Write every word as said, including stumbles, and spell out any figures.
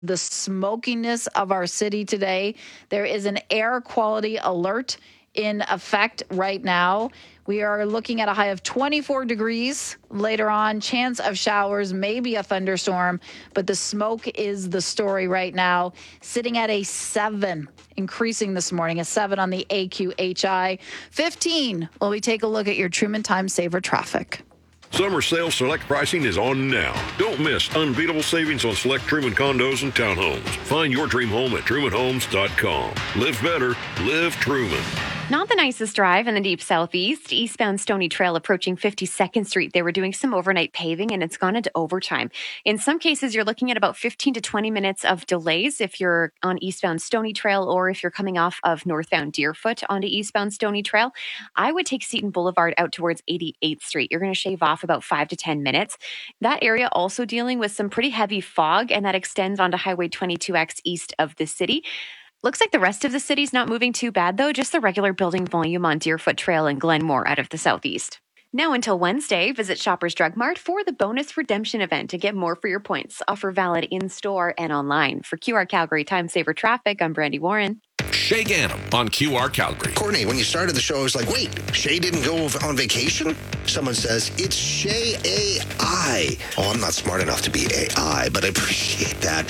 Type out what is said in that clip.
the smokiness of our city today. There is an air quality alert in effect right now. We are looking at a high of twenty-four degrees later on. Chance of showers, maybe a thunderstorm, but the smoke is the story right now. Sitting at a seven, increasing this morning, a seven on the A Q H I. fifteen while we take a look at your Truman Time Saver traffic. Summer sale select pricing is on now. Don't miss unbeatable savings on select Truman condos and townhomes. Find your dream home at truman homes dot com. Live better, live Truman. Not the nicest drive in the deep southeast. Eastbound Stony Trail approaching fifty-second Street. They were doing some overnight paving and it's gone into overtime. In some cases, you're looking at about fifteen to twenty minutes of delays if you're on eastbound Stony Trail or if you're coming off of northbound Deerfoot onto eastbound Stony Trail. I would take Seton Boulevard out towards eighty-eighth Street. You're going to shave off about five to ten minutes. That area also dealing with some pretty heavy fog, and that extends onto Highway twenty-two X east of the city. Looks like the rest of the city's not moving too bad, though. Just the regular building volume on Deerfoot Trail and Glenmore out of the southeast. Now until Wednesday, visit Shoppers Drug Mart for the bonus redemption event to get more for your points. Offer valid in-store and online. For Q R Calgary Time Saver Traffic, I'm Brandy Warren. Shay Gannam on Q R Calgary. Courtney, when you started the show, I was like, wait, Shay didn't go on vacation? Someone says, it's Shay A I. Oh, I'm not smart enough to be A I, but I appreciate that.